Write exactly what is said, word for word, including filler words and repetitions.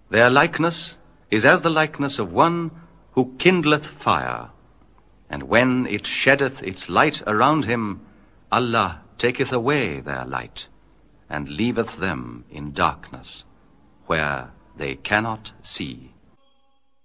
Their likeness is as the likeness of one who kindleth fire, and when it sheddeth its light around him, Allah taketh away their light, and leaveth them in darkness, where they cannot see.